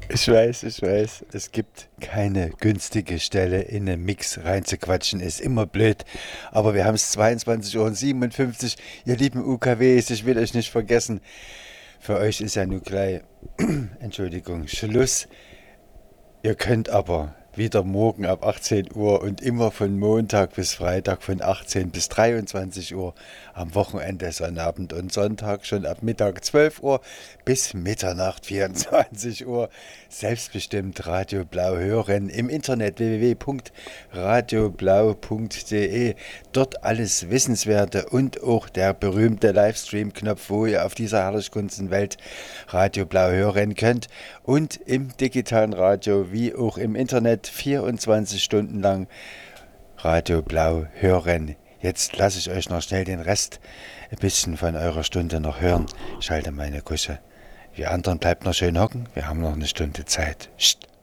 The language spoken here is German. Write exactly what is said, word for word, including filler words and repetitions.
Ich weiß, ich weiß, es gibt keine günstige Stelle in den Mix reinzuquatschen, ist immer blöd. Aber wir haben es zweiundzwanzig Uhr siebenundfünfzig, ihr lieben U K Ws, ich will euch nicht vergessen. Für euch ist ja nun gleich, Entschuldigung, Schluss. Ihr könnt aber wieder morgen ab achtzehn Uhr und immer von Montag bis Freitag von achtzehn bis dreiundzwanzig Uhr, am Wochenende, Sonnabend und Sonntag schon ab Mittag zwölf Uhr bis Mitternacht vierundzwanzig Uhr selbstbestimmt Radio Blau hören im Internet w w w punkt radioblau punkt de. Dort alles Wissenswerte und auch der berühmte Livestream-Knopf, wo ihr auf dieser herrlich kunsten Welt Radio Blau hören könnt und im digitalen Radio wie auch im Internet vierundzwanzig Stunden lang Radio Blau hören. Jetzt lasse ich euch noch schnell den Rest ein bisschen von eurer Stunde noch hören. Ich halte meine Kusche. Wir anderen bleibt noch schön hocken. Wir haben noch eine Stunde Zeit. Psst.